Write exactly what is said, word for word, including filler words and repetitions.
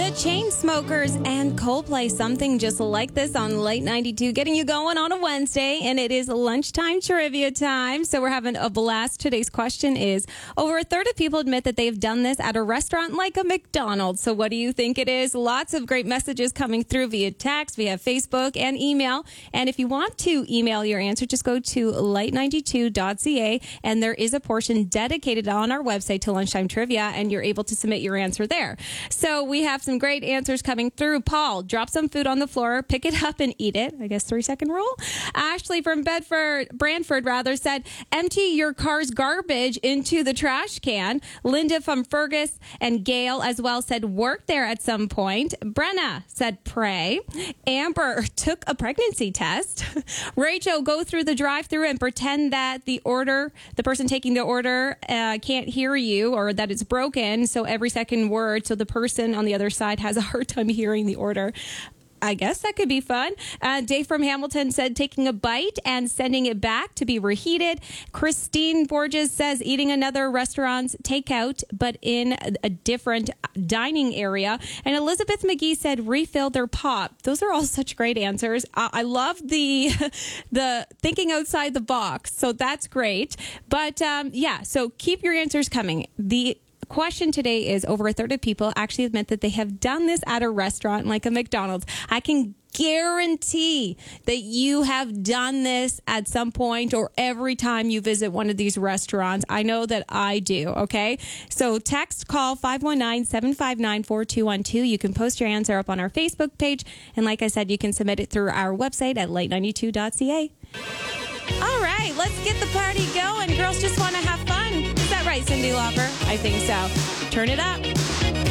The Chainsmokers and Coldplay, something just like this on Late ninety-two, getting you going on a Wednesday, and it is lunchtime trivia time, so we're having a blast. Today's question is, over a third of people admit that they've done this at a restaurant like a McDonald's. So what do you think it is? Lots of great messages coming through via text, via Facebook, and email. And if you want to email your answer, just go to late ninety-two dot c a, and there is a portion dedicated on our website to lunchtime trivia, and you're able to submit your answer there. So we have some great answers coming through. Paul, drop some food on the floor, pick it up and eat it. I guess three second rule. Ashley from Bedford, Brantford rather, said, empty your car's garbage into the trash can. Linda from Fergus and Gail as well said, work there at some point. Brenna said, pray. Amber took a pregnancy test. Rachel, go through the drive-thru and pretend that the order, the person taking the order uh, can't hear you, or that it's broken. So every second word, so the person on the other side has a hard time hearing the order. I guess that could be fun. Uh, Dave from Hamilton said taking a bite and sending it back to be reheated. Christine Borges says eating another restaurant's takeout, but in a, a different dining area. And Elizabeth McGee said refill their pop. Those are all such great answers. I, I love the the thinking outside the box. So that's great. But um, yeah, so keep your answers coming. The question today is, over a third of people actually admit that they have done this at a restaurant like a McDonald's. I can guarantee that you have done this at some point or every time you visit one of these restaurants. I know that I do, okay? So text, call five one nine, seven five nine, four two one two. You can post your answer up on our Facebook page. And like I said, you can submit it through our website at late ninety-two dot c a. All right, let's get the party going. Girls just want to have fun. Is that right, Cyndi Lauper? I think so. Turn it up.